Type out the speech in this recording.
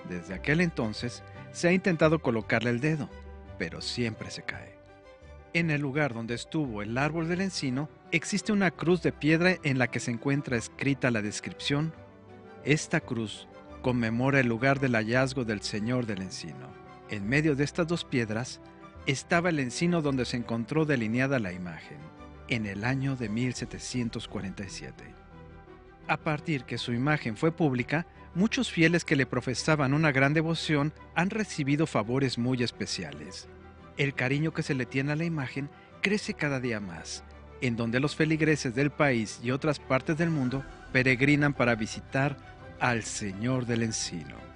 Desde aquel entonces se ha intentado colocarle el dedo, pero siempre se cae. En el lugar donde estuvo el árbol del encino, existe una cruz de piedra en la que se encuentra escrita la descripción: esta cruz conmemora el lugar del hallazgo del Señor del Encino. En medio de estas dos piedras estaba el encino donde se encontró delineada la imagen, en el año de 1747. A partir que su imagen fue pública, muchos fieles que le profesaban una gran devoción han recibido favores muy especiales. El cariño que se le tiene a la imagen crece cada día más, en donde los feligreses del país y otras partes del mundo peregrinan para visitar al Señor del Encino.